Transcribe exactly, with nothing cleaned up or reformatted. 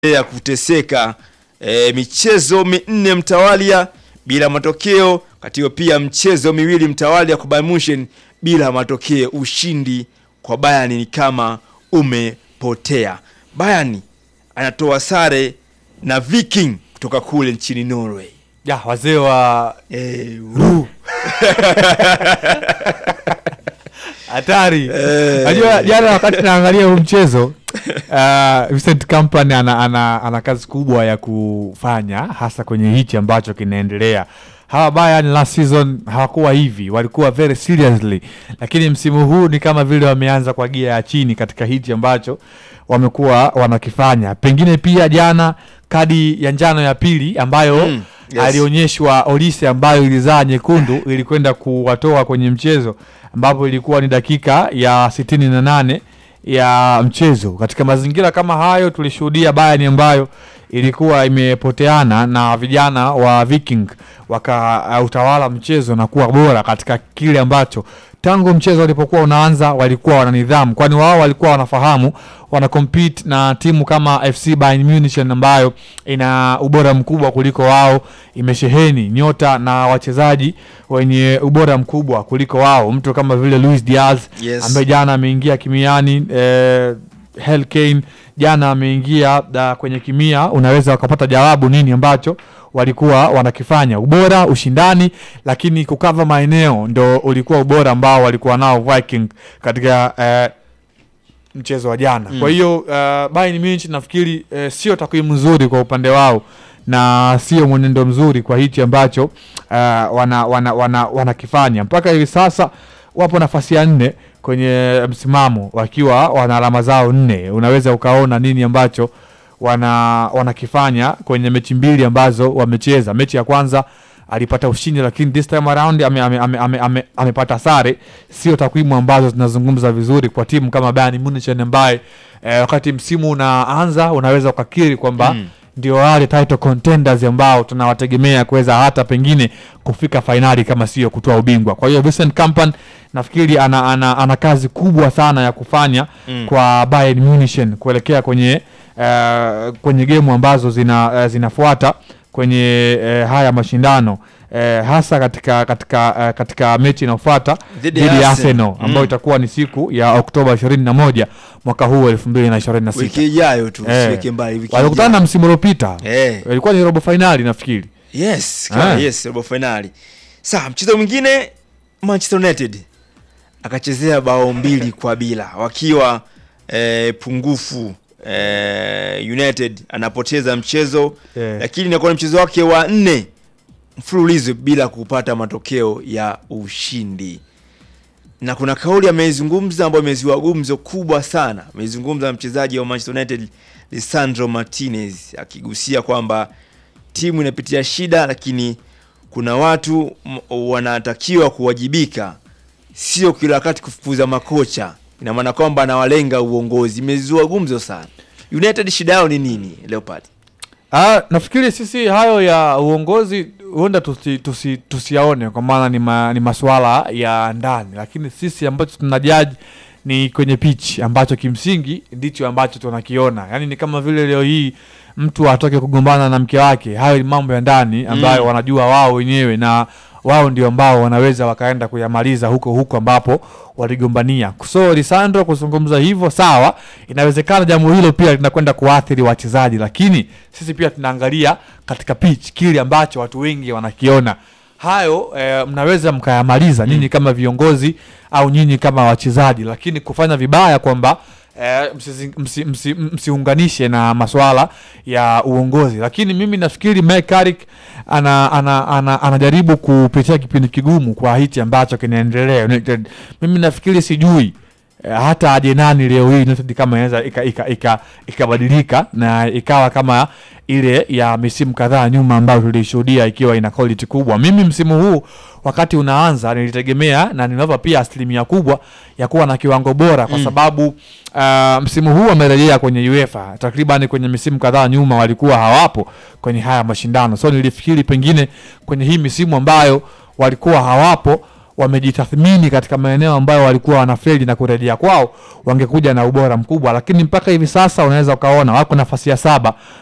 ya kuteseka e, michezo minne mtawalia bila matokeo, katika pia mchezo miwili mtawalia kwa Bayern Munich bila matokeo. Ushindi kwa Bayern ni kama umepotea. Bayern anatoa sare na Viking kutoka kule nchini Norway. Ya wazee wa eh uh. hatari. Unajua eh, jana wakati naangalia huu mchezo uh, Vincent Kompany ana, ana ana kazi kubwa ya kufanya hasa kwenye hichi ambacho kinaendelea. Hawa Bayern last season hawakuwa hivi, walikuwa very seriously, lakini msimu huu ni kama vile wameanza kwa gia ya chini katika hichi ambacho wamekuwa wanakifanya. Pengine pia jana kadi ya njano ya pili ambayo mm, yes, alionyeshwa Olise ambayo ilizaa nyekundu ilikwenda kuwatoa kwenye mchezo, ambapo ilikuwa ni dakika ya sitini na nane ya mchezo. Katika mazingira kama hayo tulishuhudia Bayern ambayo ilikuwa imepoteana na vijana wa Viking wakautawala mchezo na kuwa bora katika kile ambacho tangu mchezo ulipokuwa unaanza walikuwa wana nidhamu, kwani wao walikuwa wanafahamu wana compete na timu kama F C Bayern Munich ambayo ina ubora mkubwa kuliko wao, imesheheni nyota na wachezaji wenye ubora mkubwa kuliko wao, mtu kama vile Luis Diaz, yes, ambaye jana ameingia kimiani, eh, Harry Kane jana ameingia kwenye kimia. Unaweza ukapata jawabu nini ambacho walikuwa wanakifanya, ubora, ushindani, lakini kukava maeneo ndo ulikuwa ubora ambao walikuwa nao Viking katika uh, mchezo wa jana. Mm. Kwa hiyo uh, Bayern Munich nafikiri uh, sio takwimu nzuri kwa upande wao na sio mwenendo mzuri kwa hichi ambacho uh, wana wana wana wanakifanya. Mpaka hivi sasa wapo nafasi ya nne kwenye msimamo wakiwa wana alama zao nne. Unaweza ukaona nini ambacho wana wanakifanya kwenye mechi mbili ambazo wamecheza. Mechi ya kwanza alipata ushindi, lakini this time around ame, ame, ame, ame, ame, amepata sare. Sio takwimu ambazo zinazungumza vizuri kwa timu kama Bayern Munich ambaye eh, wakati msimu unaanza unaweza ukakiri kwamba mm, ndio wale title contenders ambao tunawategemea kuweza hata pengine kufika finali kama sio kutoa ubingwa. Kwa hiyo Vincent Kompany nafikiri ana, ana, ana kazi kubwa sana ya kufanya mm, kwa Bayern Munich kuelekea kwenye uh, kwenye game ambazo zina uh, zinafuata kwenye uh, haya mashindano uh, hasa katika katika uh, katika mechi inayofuata dhidi ya Arsenal ambayo mm, itakuwa ni siku ya Oktoba ishirini na moja mwaka huu elfu mbili na ishirini na sita. Wiki ijayo tu, eh, wiki mbali wiki. Walikutana na msimu uliopita. Eh. Ilikuwa ni robo finali nafikiri. Yes, kama eh, yes, robo finali. Sasa mchezo mwingine Manchester United akachezea bao mbili kwa bila wakiwa eh, pungufu. eh, United anapoteza mchezo, yeah, lakini inakuwa mchezo wake wa nne mfululizo bila kupata matokeo ya ushindi. Na kuna kauli amezungumza ambayo imezua gumzo kubwa sana. Amezungumza mchezaji wa Manchester United Lisandro Martinez akigusia kwamba timu inapitia shida, lakini kuna watu wanatakiwa kuwajibika, sio kila wakati kufukuza makocha. Ina maana kwamba anawalenga uongozi. Imezua gumzo sana. United shida yao ni nini Leopard? Ah, nafikiri sisi hayo ya uongozi huenda tusi, tusi, tusiaone kwa maana ni, ma, ni masuala ya ndani, lakini sisi ambacho tunajaji ni kwenye pitch ambacho kimsingi ndicho ambacho tunakiona. Yaani ni kama vile leo hii mtu atoke kugombana na mke wake, hayo ni mambo ya ndani ambayo mm, wanajua wao wenyewe na wao ndio ambao wanaweza wakaenda kuyamaliza huko huko ambapo waligombania. So Lisandro kuzungumza hivyo sawa, inawezekana jambo hilo pia linakwenda kuathiri wachezaji, lakini sisi pia tunaangalia katika pitch kile ambacho watu wengi wanakiona. Hayo e, mnaweza mkayamaliza nyinyi kama viongozi au nyinyi kama wachezaji, lakini kufanya vibaya kwamba Eh, msiunganishe msi, msi, msi na masuala ya uongozi. Lakini mimi nafikiri Mike Carrick ana, ana, ana, anajaribu kupitia kipindi kigumu kwa hichi ambacho kinaendelea. Mimi nafikiri sijui eh, hata aje nani leo hii United kama inaweza ikabadilika ika, ika na ikawa kama ile ya misimu kadhaa nyuma ambayo tulishuhudia ikiwa ina quality kubwa. Mimi msimu huu wakati unaanza nilitegemea na ninava pia asilimia kubwa ya kuwa na kiwango bora kwa mm, sababu uh, msimu huu wamerejea kwenye UEFA. Takriban kwenye misimu kadhaa nyuma walikuwa hawapo kwenye haya mashindano. So nilifikiri pengine kwenye hii misimu ambayo walikuwa hawapo wamejitathmini katika maeneo ambayo walikuwa wanafeli na kurejea kwao, wangekuja na ubora mkubwa. Lakini mpaka hivi sasa unaweza ukaona wako nafasi ya saba